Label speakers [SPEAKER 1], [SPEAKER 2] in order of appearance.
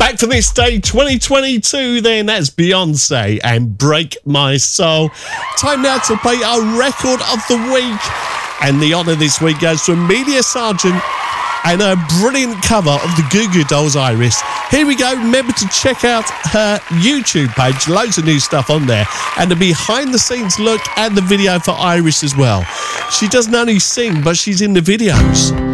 [SPEAKER 1] Back for this day 2022 then, that's Beyonce and Break My Soul. Time now to play our record of the week. And the honour this week goes to Amelia Sargent and her brilliant cover of the Goo Goo Dolls Iris. Here we go. Remember to check out her YouTube page. Loads of new stuff on there. And a behind the scenes look at the video for Iris as well. She doesn't only sing, but she's in the videos.